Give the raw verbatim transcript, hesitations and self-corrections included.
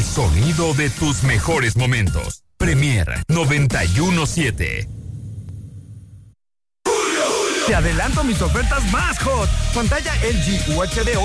sonido de tus mejores momentos. Premier noventa y uno siete. Te adelanto mis ofertas más hot. Pantalla L G U H D